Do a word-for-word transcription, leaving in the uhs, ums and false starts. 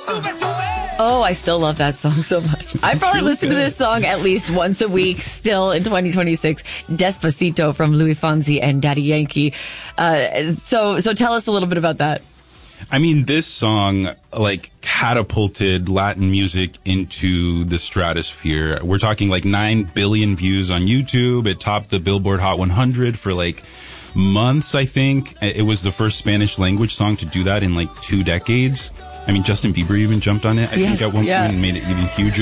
Oh, I still love that song so much. I probably really listen to good. this song at least once a week still in twenty twenty-six. Despacito from Louis Fonsi and Daddy Yankee. Uh, so, so tell us a little bit about that. I mean, this song, like, catapulted Latin music into the stratosphere. We're talking like nine billion views on YouTube. It topped the Billboard Hot one hundred for like months, I think. It was the first Spanish language song to do that in like two decades. I mean, Justin Bieber even jumped on it, I Yes, think, at one yeah. point and made it even huger.